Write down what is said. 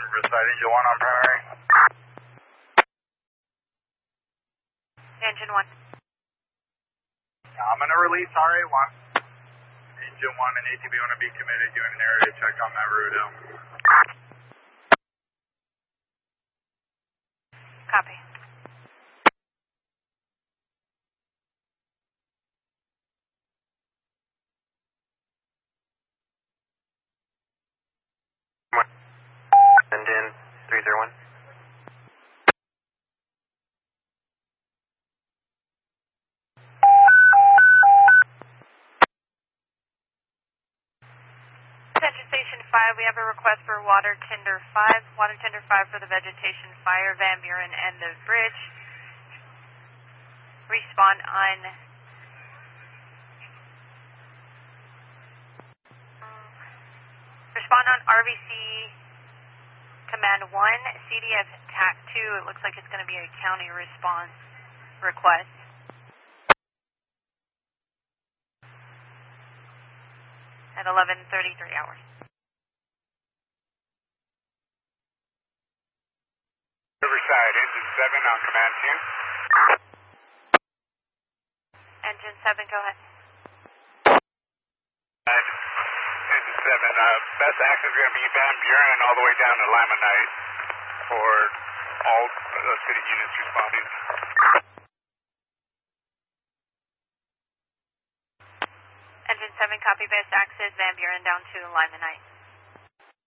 Riverside, Engine 1 on primary. Engine 1. I'm going to release RA1. Engine 1 and ATB want to be committed, doing an area check on that route out. Copy. Engine 301. Attention Station 5, we have a request for Water Tender 5. Water Tender 5 for the vegetation fire, Van Buren end of bridge. Respond on RVC Command 1, CDF TAC 2. It looks like it's going to be a county response request. At 11:33 hours. Riverside, Engine 7 on Command 2. Engine 7, go ahead. Engine 7, best access is going to be Van Buren and all the way down to Limonite for all city units responding. Engine 7, copy best access, Van Buren down to Limonite.